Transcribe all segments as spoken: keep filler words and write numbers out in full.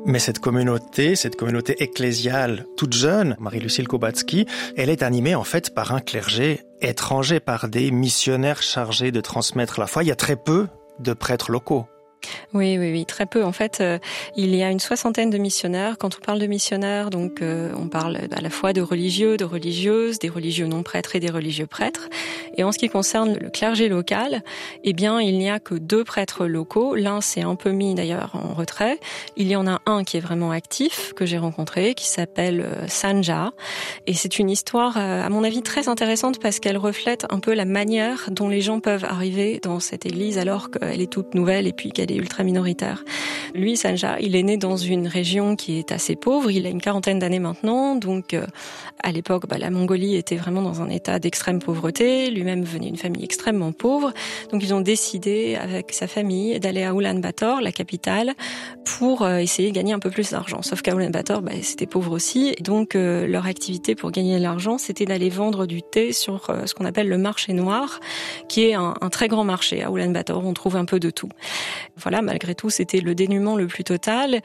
Mais cette communauté, cette communauté ecclésiale toute jeune, Marie-Lucille Koubatsky, elle est animée en fait par un clergé étranger, par des missionnaires chargés de transmettre la foi. Il y a très peu de prêtres locaux. Oui, oui, oui, très peu. En fait, euh, il y a une soixantaine de missionnaires. Quand on parle de missionnaires, donc euh, on parle à la fois de religieux, de religieuses, des religieux non prêtres et des religieux prêtres. Et en ce qui concerne le clergé local, eh bien, il n'y a que deux prêtres locaux. L'un s'est un peu mis d'ailleurs en retrait. Il y en a un qui est vraiment actif, que j'ai rencontré, qui s'appelle euh, Sanja. Et c'est une histoire, euh, à mon avis, très intéressante parce qu'elle reflète un peu la manière dont les gens peuvent arriver dans cette église alors qu'elle est toute nouvelle et puis qu'elle est ultra minoritaire. Lui, Sanja, il est né dans une région qui est assez pauvre. Il a une quarantaine d'années maintenant. Donc, euh, à l'époque, bah, la Mongolie était vraiment dans un état d'extrême pauvreté. Lui-même venait d'une famille extrêmement pauvre. Donc, ils ont décidé, avec sa famille, d'aller à Ulaanbaatar, la capitale, pour euh, essayer de gagner un peu plus d'argent. Sauf qu'à Ulaanbaatar, bah, c'était pauvre aussi. Et donc, euh, leur activité pour gagner de l'argent, c'était d'aller vendre du thé sur euh, ce qu'on appelle le marché noir, qui est un, un très grand marché. À Ulaanbaatar, on trouve un peu de tout. Voilà, malgré tout, c'était le dénuement le plus total.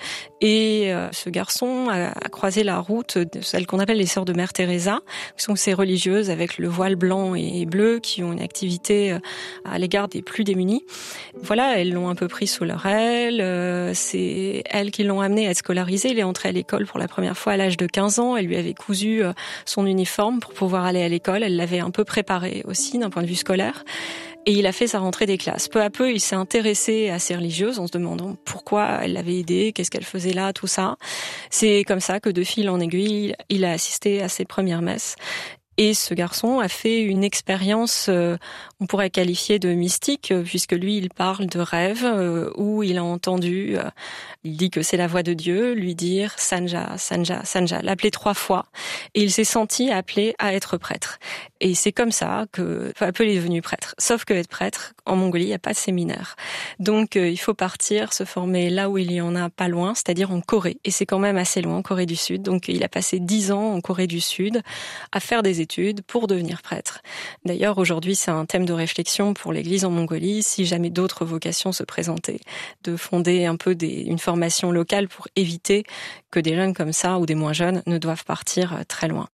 Et euh, ce garçon a, a croisé la route de celles qu'on appelle les sœurs de Mère Teresa, qui sont ces religieuses avec le voile blanc et bleu, qui ont une activité euh, à l'égard des plus démunis. Voilà, elles l'ont un peu pris sous leur aile. Euh, c'est elles qui l'ont amené à être scolarisé. Il est entré à l'école pour la première fois à l'âge de quinze ans. Elle lui avait cousu euh, son uniforme pour pouvoir aller à l'école. Elle l'avait un peu préparé aussi d'un point de vue scolaire. Et il a fait sa rentrée des classes. Peu à peu, il s'est intéressé à ces religieuses en se demandant pourquoi elle l'avait aidé, qu'est-ce qu'elle faisait là, tout ça. C'est comme ça que de fil en aiguille, il a assisté à ses premières messes. Et ce garçon a fait une expérience, euh, on pourrait qualifier de mystique, puisque lui, il parle de rêves euh, où il a entendu, euh, il dit que c'est la voix de Dieu, lui dire « Sanja, Sanja, Sanja », l'appeler trois fois. Et il s'est senti appelé à être prêtre. Et c'est comme ça que peu à peu il est devenu prêtre. Sauf que être prêtre, en Mongolie, il n'y a pas de séminaire. Donc euh, il faut partir, se former là où il y en a pas loin, c'est-à-dire en Corée. Et c'est quand même assez loin, en Corée du Sud. Donc il a passé dix ans en Corée du Sud à faire des études pour devenir prêtre. D'ailleurs, aujourd'hui, c'est un thème de réflexion pour l'Église en Mongolie, si jamais d'autres vocations se présentaient, de fonder un peu des, une formation locale pour éviter que des jeunes comme ça, ou des moins jeunes, ne doivent partir très loin.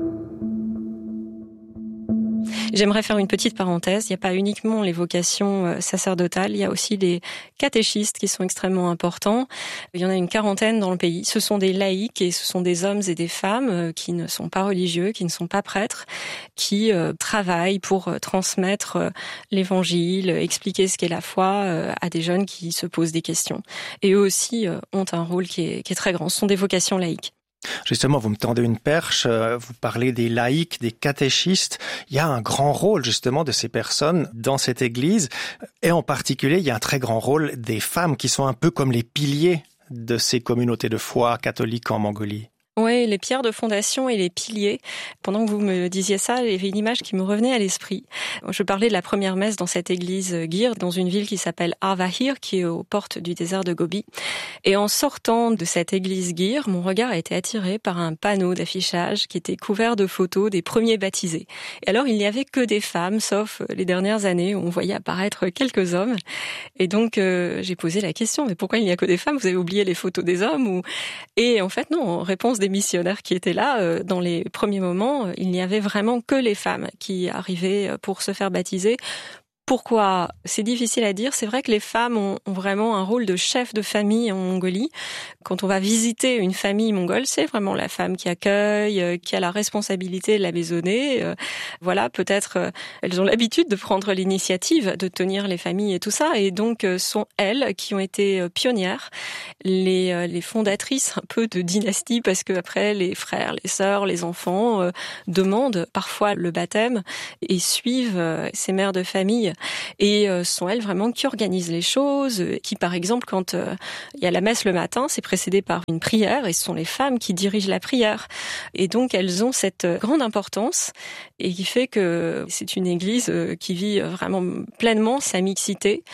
J'aimerais faire une petite parenthèse. Il n'y a pas uniquement les vocations sacerdotales, il y a aussi les catéchistes qui sont extrêmement importants. Il y en a une quarantaine dans le pays. Ce sont des laïcs et ce sont des hommes et des femmes qui ne sont pas religieux, qui ne sont pas prêtres, qui euh, travaillent pour transmettre l'évangile, expliquer ce qu'est la foi euh, à des jeunes qui se posent des questions. Et eux aussi euh, ont un rôle qui est, qui est très grand. Ce sont des vocations laïques. Justement, vous me tendez une perche, vous parlez des laïcs, des catéchistes. Il y a un grand rôle justement de ces personnes dans cette église. Et en particulier, il y a un très grand rôle des femmes qui sont un peu comme les piliers de ces communautés de foi catholiques en Mongolie. Oui, les pierres de fondation et les piliers. Pendant que vous me disiez ça, il y avait une image qui me revenait à l'esprit. Je parlais de la première messe dans cette église Gir, dans une ville qui s'appelle Arvahir, qui est aux portes du désert de Gobi. Et en sortant de cette église Gir, mon regard a été attiré par un panneau d'affichage qui était couvert de photos des premiers baptisés. Et alors, il n'y avait que des femmes, sauf les dernières années où on voyait apparaître quelques hommes. Et donc, euh, j'ai posé la question, mais pourquoi il n'y a que des femmes? Vous avez oublié les photos des hommes ou... Et en fait, non, en réponse des missionnaires qui étaient là, euh, dans les premiers moments, il n'y avait vraiment que les femmes qui arrivaient pour se faire baptiser. Pourquoi? C'est difficile à dire. C'est vrai que les femmes ont, ont vraiment un rôle de chef de famille en Mongolie. Quand on va visiter une famille mongole, c'est vraiment la femme qui accueille, euh, qui a la responsabilité de la maisonnée. Euh, voilà, peut-être euh, elles ont l'habitude de prendre l'initiative, de tenir les familles et tout ça. Et donc, euh, sont elles qui ont été euh, pionnières, les, euh, les fondatrices un peu de dynastie, parce que après les frères, les sœurs, les enfants euh, demandent parfois le baptême et suivent euh, ces mères de famille. Et euh, sont elles vraiment qui organisent les choses, qui par exemple quand il euh, y a la messe le matin, c'est précédé par une prière et ce sont les femmes qui dirigent la prière. Et donc elles ont cette grande importance et qui fait que c'est une église euh, qui vit vraiment pleinement sa mixité.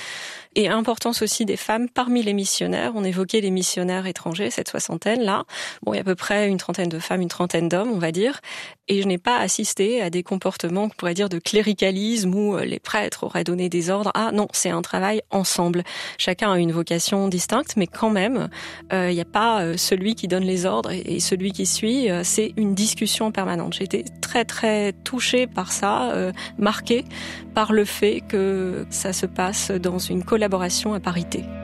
Et importance aussi des femmes parmi les missionnaires. On évoquait les missionnaires étrangers, cette soixantaine-là. Bon, il y a à peu près une trentaine de femmes, une trentaine d'hommes, on va dire. Et je n'ai pas assisté à des comportements qu'on pourrait dire de cléricalisme où les prêtres auraient donné des ordres. Ah non, c'est un travail ensemble. Chacun a une vocation distincte, mais quand même, euh, il n'y a pas euh, celui qui donne les ordres et, et celui qui suit. Euh, c'est une discussion permanente. J'ai été très très touchée par ça, euh, marquée par le fait que ça se passe dans une collaboration à parité.